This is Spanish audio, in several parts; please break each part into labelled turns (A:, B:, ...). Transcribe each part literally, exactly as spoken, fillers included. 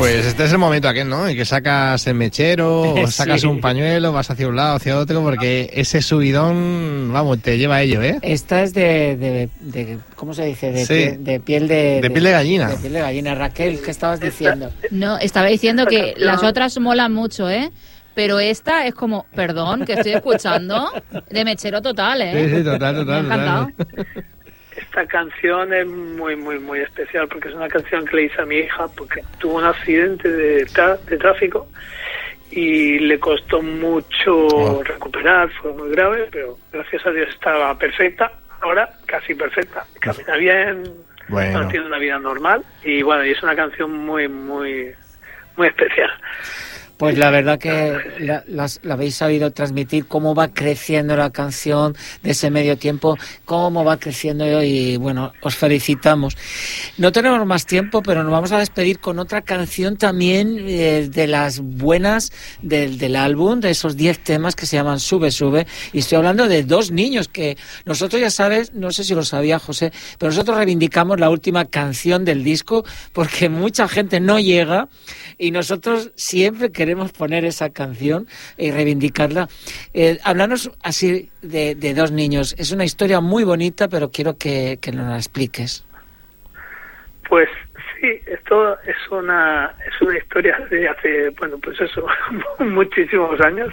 A: Pues este es el momento aquel, ¿no? En que sacas el mechero, o sacas sí. un pañuelo, vas hacia un lado, hacia otro, porque ese subidón, vamos, te lleva a ello, ¿eh?
B: Esta es de, de, de ¿cómo se dice? De,
A: sí.
B: piel, de piel de,
A: de... De piel de gallina.
B: De piel de gallina. Raquel, ¿qué estabas diciendo?
C: No, estaba diciendo que las otras molan mucho, ¿eh? Pero esta es como, perdón, que estoy escuchando, de mechero total, ¿eh?
A: Sí, sí, total, total.
C: Me ha encantado.
A: Total.
D: Esta canción es muy, muy, muy especial porque es una canción que le hice a mi hija porque tuvo un accidente de, de tráfico y le costó mucho oh. recuperar, fue muy grave, pero gracias a Dios estaba perfecta, ahora casi perfecta, camina bien, bueno. tiene una vida normal y bueno, y es una canción muy, muy, muy especial.
B: Pues la verdad que la, la, la habéis sabido transmitir, cómo va creciendo la canción de ese medio tiempo, cómo va creciendo y bueno, os felicitamos. No tenemos más tiempo, pero nos vamos a despedir con otra canción también eh, de las buenas del, del álbum, de esos diez temas que se llaman Sube, Sube, y estoy hablando de dos niños que nosotros, ya sabes, no sé si lo sabía José, pero nosotros reivindicamos la última canción del disco porque mucha gente no llega y nosotros siempre queremos Queremos poner esa canción y reivindicarla. Eh, háblanos así de, de dos niños. Es una historia muy bonita, pero quiero que, que nos la expliques.
D: Pues sí, esto es una es una historia de hace, bueno, pues eso, muchísimos años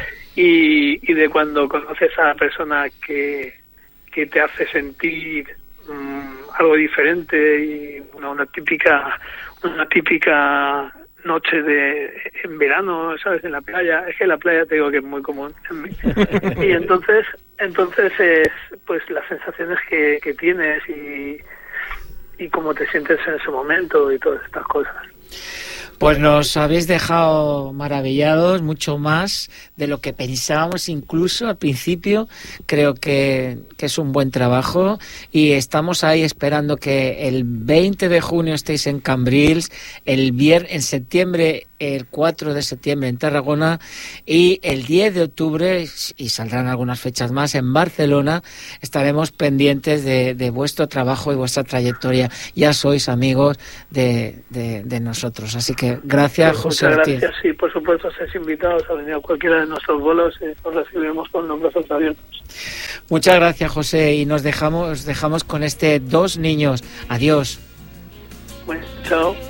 D: y, y de cuando conoces a la persona que, que te hace sentir um, algo diferente y una, una típica una típica noche de en verano, ¿sabes? En la playa, es que en la playa te digo que es muy común en mí. Y entonces entonces es pues las sensaciones que, que tienes y, y cómo te sientes en ese momento y todas estas cosas.
B: Pues nos habéis dejado maravillados, mucho más de lo que pensábamos incluso al principio. Creo que, que es un buen trabajo y estamos ahí esperando que el veinte de junio estéis en Cambrils, el viernes, en septiembre, el cuatro de septiembre en Tarragona y el diez de octubre, y saldrán algunas fechas más, en Barcelona. Estaremos pendientes de, de vuestro trabajo y vuestra trayectoria. Ya sois amigos de, de, de nosotros, así que gracias,
D: pues
B: José
D: Muchas
B: Ortiz.
D: gracias, sí, por supuesto, seis invitados a venir a cualquiera de nuestros vuelos y os recibiremos con los brazos abiertos.
B: Muchas gracias, José, y nos dejamos, dejamos con este Dos Niños. Adiós.
D: Bueno, chao.